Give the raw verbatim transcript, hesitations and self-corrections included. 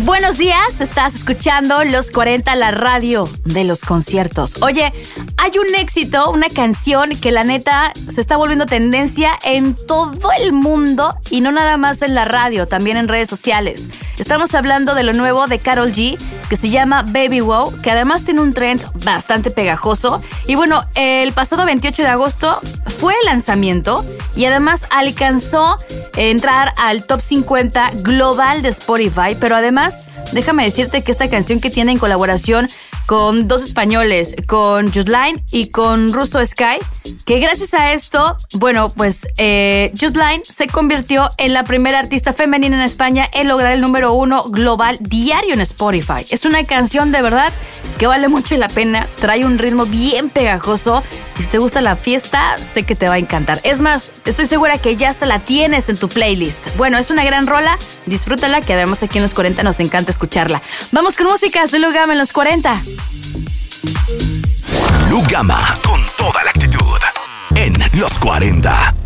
Buenos días, estás escuchando Los cuarenta, la radio de los conciertos. Oye, hay un éxito, una canción que la neta se está volviendo tendencia en todo el mundo y no nada más en la radio, también en redes sociales. Estamos hablando de lo nuevo de Karol G, que se llama Baby Wow, que además tiene un trend bastante pegajoso. Y bueno, el pasado veintiocho de agosto fue el lanzamiento y además alcanzó a entrar al top cincuenta global de Spotify, pero además déjame decirte que esta canción que tiene en colaboración con dos españoles, con Just Line y con Russo Sky, que gracias a esto, bueno, pues eh, Just Line se convirtió en la primera artista femenina en España en lograr el número uno global diario en Spotify. Es una canción de verdad que vale mucho la pena, trae un ritmo bien pegajoso y si te gusta la fiesta, sé que te va a encantar. Es más, estoy segura que ya hasta la tienes en tu playlist. Bueno, es una gran rola, disfrútala, que además aquí en Los cuarenta nos encanta escucharla. Vamos con música, Lu Gama en Los cuarenta. Lu Gama con toda la actitud en Los cuarenta.